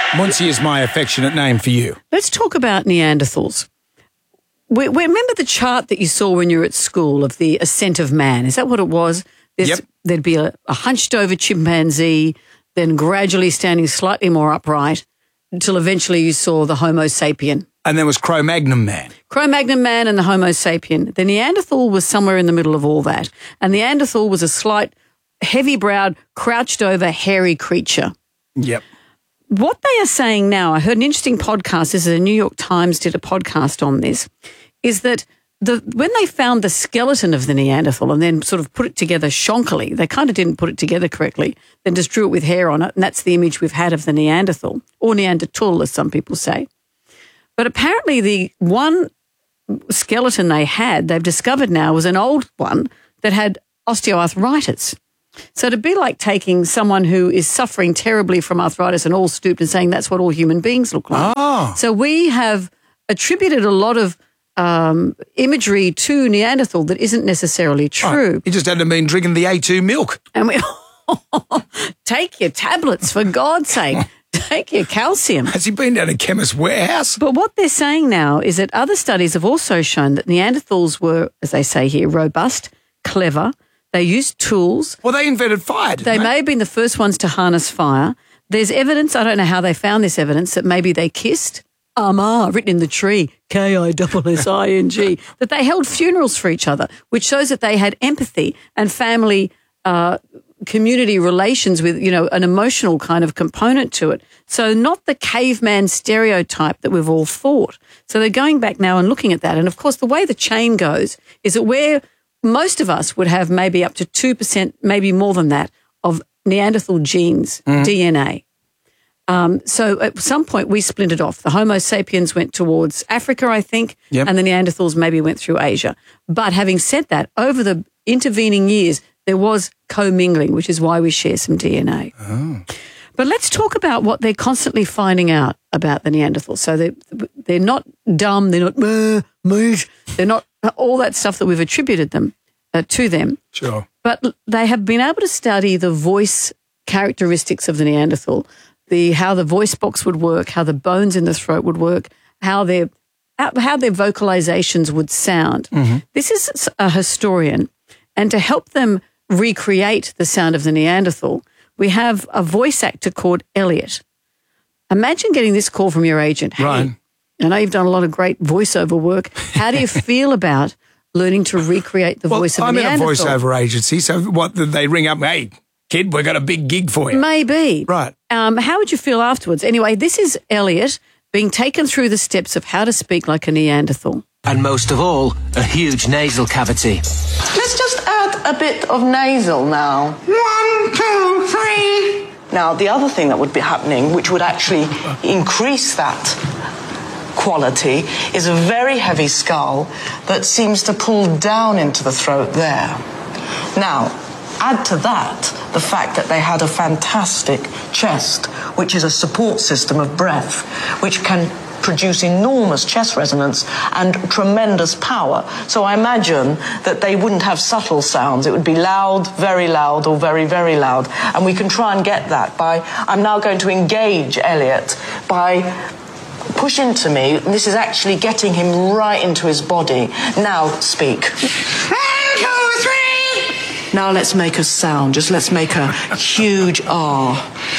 Muncie is my affectionate name for you. Let's talk about Neanderthals. We remember the chart that you saw when you were at school of the ascent of man. Is that what it was? Yep. There'd be a hunched-over chimpanzee, then gradually standing slightly more upright until eventually you saw the Homo sapien. And there was Cro-Magnon man. Cro-Magnon man and the Homo sapien. The Neanderthal was somewhere in the middle of all that. And Neanderthal was a slight, heavy-browed, crouched-over, hairy creature. Yep. What they are saying now, I heard an interesting podcast, this is the New York Times did a podcast on this, is that when they found the skeleton of the Neanderthal and then sort of put it together shonkily, they kind of didn't put it together correctly, then just drew it with hair on it, and that's the image we've had of the Neanderthal, or Neanderthal as some people say. But apparently the one skeleton they had, they've discovered now, was an old one that had osteoarthritis. So it'd be like taking someone who is suffering terribly from arthritis and all stooped and saying that's what all human beings look like. Oh. So we have attributed a lot of imagery to Neanderthal that isn't necessarily true. Right. He just hadn't been drinking the A2 milk. And we take your tablets, for God's sake. Take your calcium. Has he been down a chemist's warehouse? But what they're saying now is that other studies have also shown that Neanderthals were, as they say here, robust, clever. They used tools. Well, they invented fire, didn't They may have been the first ones to harness fire. There's evidence, I don't know how they found this evidence, that maybe they kissed. Written in the tree, K-I-S-S-I-N-G, that they held funerals for each other, which shows that they had empathy and family community relations with, an emotional kind of component to it. So not the caveman stereotype that we've all thought. So they're going back now and looking at that. And, of course, the way the chain goes is that where most of us would have maybe up to 2%, maybe more than that, of Neanderthal genes, DNA. So at some point we splintered off. The Homo sapiens went towards Africa, I think, and the Neanderthals maybe went through Asia. But having said that, over the intervening years, there was commingling, which is why we share some DNA. Oh. But let's talk about what they're constantly finding out about the Neanderthals. So they're not dumb, they're not they're not all that stuff that we've attributed them to them. Sure. But they have been able to study the voice characteristics of the Neanderthal, how the voice box would work, how the bones in the throat would work, how their vocalizations would sound. Mm-hmm. This is a historian, and to help them recreate the sound of the Neanderthal, we have a voice actor called Elliot. Imagine getting this call from your agent. Hey, right. I know you've done a lot of great voiceover work. How do you feel about learning to recreate the voice of the Neanderthal? I'm in a voiceover agency, so what, they ring up, hey, kid, we've got a big gig for you. Maybe. Right. How would you feel afterwards? Anyway, this is Elliot being taken through the steps of how to speak like a Neanderthal. And most of all, a huge nasal cavity. Let's just add a bit of nasal now. 1, 2, 3. Now, the other thing that would be happening, which would actually increase that quality, is a very heavy skull that seems to pull down into the throat there. Now, add to that the fact that they had a fantastic chest, which is a support system of breath, which can produce enormous chest resonance and tremendous power. So I imagine that they wouldn't have subtle sounds. It would be loud, or very, very loud. And we can try and get that by, I'm now going to engage Elliot by push into me. This is actually getting him right into his body. Now speak. 1, 2, 3. Now let's make a sound. Just let's make a huge R.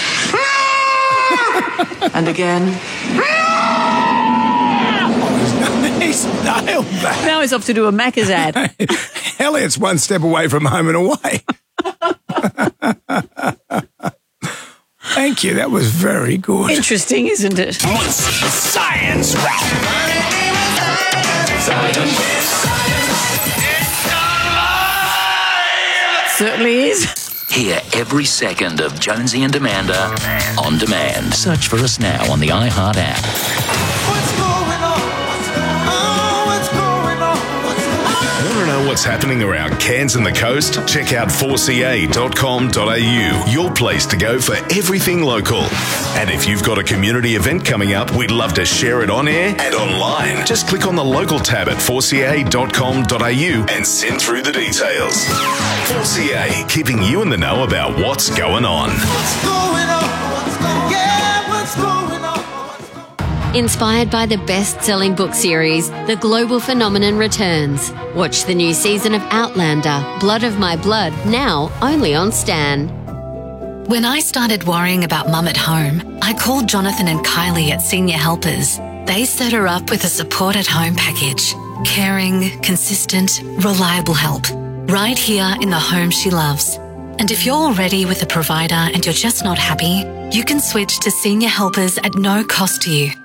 And again. He's nailed that. Now he's off to do a Macca's ad. Elliot's one step away from home and away. Thank you. That was very good. Interesting, isn't it? Science rap. Certainly is. Hear every second of Jonesy and Amanda on demand. Search for us now on the iHeart app. What's going on? What's going on? Want to know what's happening around Cairns and the coast? Check out 4ca.com.au, your place to go for everything local. And if you've got a community event coming up, we'd love to share it on air and online. Just click on the local tab at 4ca.com.au and send through the details. 4ca, keeping you in the know about what's going on. What's going on? What's going on? Inspired by the best-selling book series, The Global Phenomenon returns. Watch the new season of Outlander, Blood of My Blood, now only on Stan. When I started worrying about Mum at home, I called Jonathan and Kylie at Senior Helpers. They set her up with a support at home package. Caring, consistent, reliable help. Right here in the home she loves. And if you're already with a provider and you're just not happy, you can switch to Senior Helpers at no cost to you.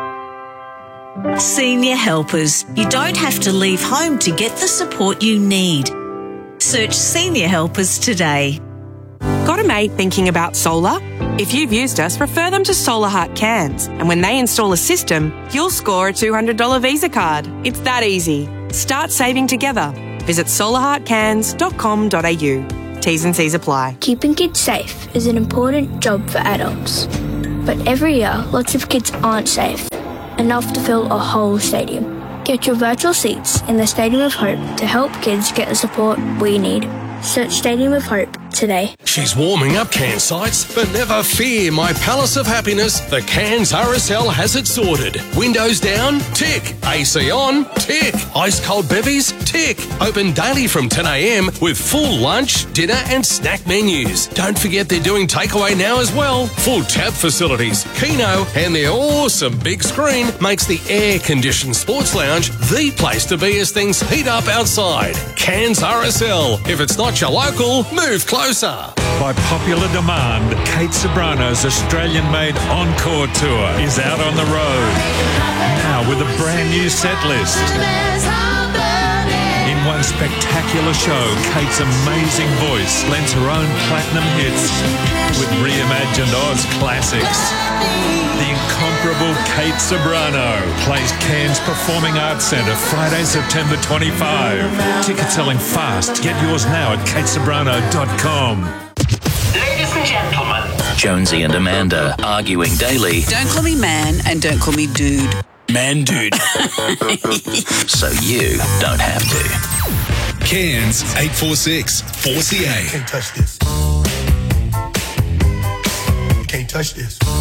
Senior Helpers. You don't have to leave home to get the support you need. Search Senior Helpers today. Got a mate thinking about solar? If you've used us, refer them to Solar Heart Cairns. And when they install a system, you'll score a $200 Visa card. It's that easy. Start saving together. Visit solarheartcairns.com.au. T's and C's apply. Keeping kids safe is an important job for adults. But every year, lots of kids aren't safe, enough to fill a whole stadium. Get your virtual seats in the Stadium of Hope to help kids get the support we need. Search Stadium of Hope today. She's warming up Cairns sites, but never fear, my Palace of Happiness, the Cairns RSL has it sorted. Windows down? Tick. AC on? Tick. Ice cold bevies? Tick. Open daily from 10 a.m. with full lunch, dinner and snack menus. Don't forget they're doing takeaway now as well. Full tap facilities, Keno and their awesome big screen makes the air-conditioned sports lounge the place to be as things heat up outside. Cairns RSL. If it's not your local, move closer. By popular demand, Kate Sobrano's Australian-made Encore Tour is out on the road. Now with a brand new set list. In one spectacular show, Kate's amazing voice lends her own platinum hits with reimagined Oz classics. The incomparable Kate Sobrano plays Cairns Performing Arts Centre Friday, September 25. Tickets selling fast. Get yours now at katesobrano.com. Ladies and gentlemen, Jonesy and Amanda arguing daily. Don't call me man and don't call me dude. Man, dude. So you don't have to. Cairns 846 4CA. Can't touch this. Can't touch this.